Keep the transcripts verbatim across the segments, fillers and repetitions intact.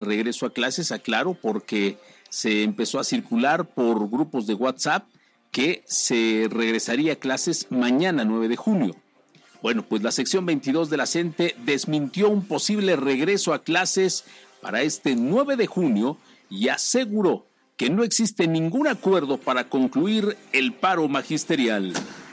regreso a clases, aclaro, porque se empezó a circular por grupos de WhatsApp que se regresaría a clases mañana, nueve de junio. Bueno, pues la sección veintidós de la CENTE desmintió un posible regreso a clases para este nueve de junio y aseguró que no existe ningún acuerdo para concluir el paro magisterial.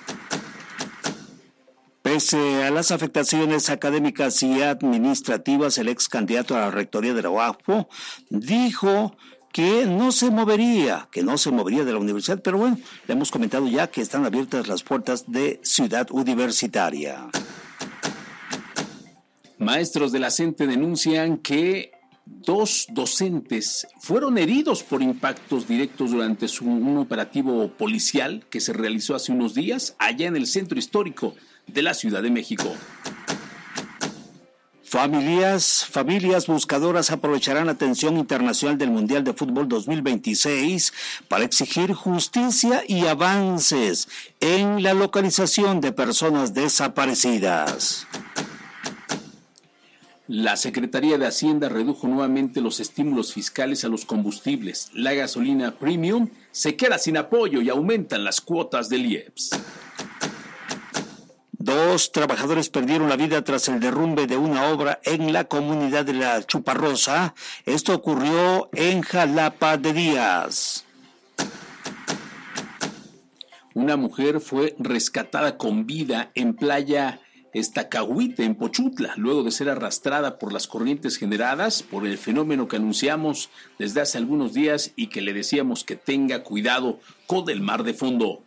Pese a las afectaciones académicas y administrativas, el ex candidato a la rectoría de la U A P O dijo que no se movería, que no se movería de la universidad, pero bueno, le hemos comentado ya que están abiertas las puertas de Ciudad Universitaria. Maestros de la CENTE denuncian que dos docentes fueron heridos por impactos directos durante su, un operativo policial que se realizó hace unos días allá en el centro histórico de la Ciudad de México. Familias, familias buscadoras aprovecharán la atención internacional del Mundial de Fútbol dos mil veintiséis para exigir justicia y avances en la localización de personas desaparecidas. La Secretaría de Hacienda redujo nuevamente los estímulos fiscales a los combustibles. La gasolina premium se queda sin apoyo y aumentan las cuotas del I E P S. Dos trabajadores perdieron la vida tras el derrumbe de una obra en la comunidad de La Chuparrosa. Esto ocurrió en Jalapa de Díaz. Una mujer fue rescatada con vida en playa Estacahuite, en Pochutla, luego de ser arrastrada por las corrientes generadas por el fenómeno que anunciamos desde hace algunos días y que le decíamos que tenga cuidado con el mar de fondo.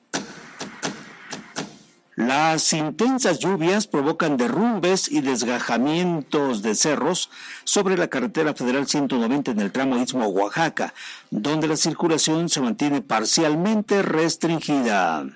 Las intensas lluvias provocan derrumbes y desgajamientos de cerros sobre la carretera federal ciento noventa en el tramo Istmo-Oaxaca, donde la circulación se mantiene parcialmente restringida.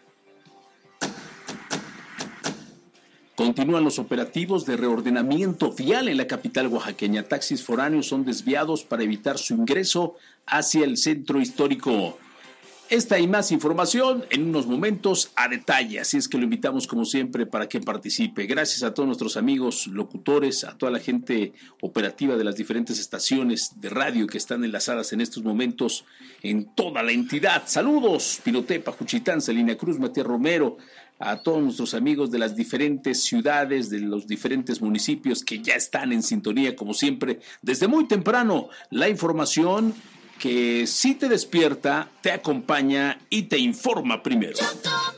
Continúan los operativos de reordenamiento vial en la capital oaxaqueña. Taxis foráneos son desviados para evitar su ingreso hacia el centro histórico. Esta y más información en unos momentos a detalle, así es que lo invitamos como siempre para que participe. Gracias a todos nuestros amigos locutores, a toda la gente operativa de las diferentes estaciones de radio que están enlazadas en estos momentos en toda la entidad. Saludos, Pinotepa, Juchitán, Salina Cruz, Matías Romero, a todos nuestros amigos de las diferentes ciudades, de los diferentes municipios que ya están en sintonía como siempre. Desde muy temprano, la información que sí te despierta, te acompaña y te informa primero.